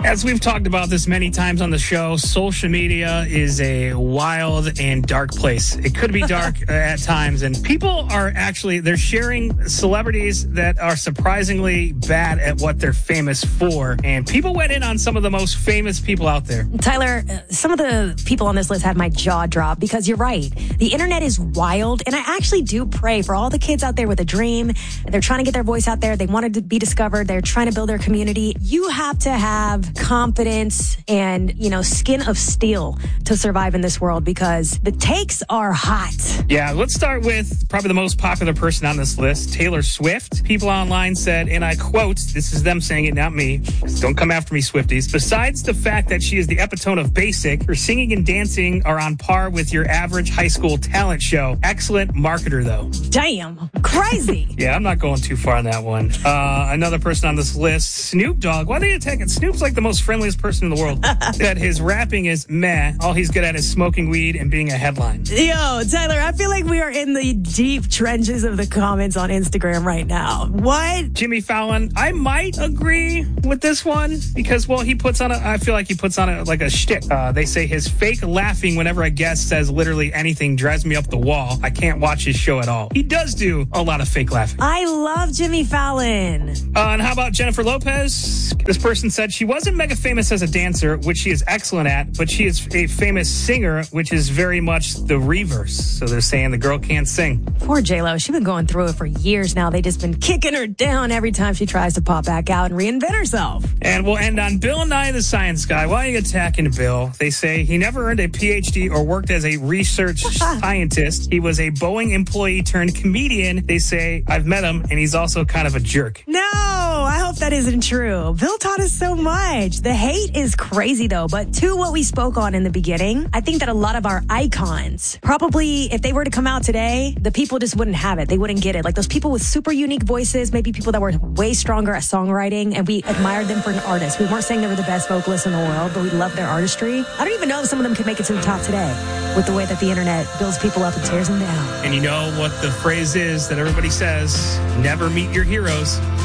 As we've talked about this many times on the show, social media is a wild and dark place. It could be dark at times, and people are they're sharing celebrities that are surprisingly bad at what they're famous for. And people went in on some of the most famous people out there. Tyler, some of the people on this list have my jaw drop because you're right. The internet is wild, and I actually do pray for all the kids out there with a dream. They're trying to get their voice out there. They want to be discovered. They're trying to build their community. You have to have confidence and, skin of steel to survive in this world because the takes are hot. Yeah, let's start with probably the most popular person on this list, Taylor Swift. People online said, and I quote, this is them saying it, not me. Don't come after me, Swifties. Besides the fact that she is the epitome of basic, her singing and dancing are on par with your average high school talent show. Excellent marketer, though. Damn, crazy. Yeah, I'm not going too far on that one. Another person on this list, Snoop Dogg. Why are they attacking? Snoop's like the most friendliest person in the world. That his rapping is meh. All he's good at is smoking weed and being a headline. Yo, Tyler, I feel like we are in the deep trenches of the comments on Instagram right now. What? Jimmy Fallon, I might agree with this one because, I feel like he puts on it like a shtick. They say his fake laughing whenever a guest says literally anything drives me up the wall. I can't watch his show at all. He does do a lot of fake laughing. I love Jimmy Fallon. And how about Jennifer Lopez? This person said she wasn't mega famous as a dancer, which she is excellent at, but she is a famous singer, which is very much the reverse. So they're saying the girl can't sing. Poor J-Lo. She's been going through it for years now. They just been kicking her down every time she tries to pop back out and reinvent herself. And we'll end on Bill Nye the Science Guy. Why are you attacking Bill? They say he never earned a PhD or worked as a research scientist. He was a Boeing employee turned comedian. They say I've met him, and he's also kind of a jerk. No, I hope that isn't true. Bill taught us so much. The hate is crazy, though. But to what we spoke on in the beginning, I think that a lot of our icons, probably if they were to come out today, the people just wouldn't have it. They wouldn't get it. Like those people with super unique voices, maybe people that were way stronger at songwriting, and we admired them for an artist. We weren't saying they were the best vocalists in the world, but we loved their artistry. I don't even know if some of them could make it to the top today with the way that the internet builds people up and tears them down. And you know what the phrase is that everybody says, never meet your heroes.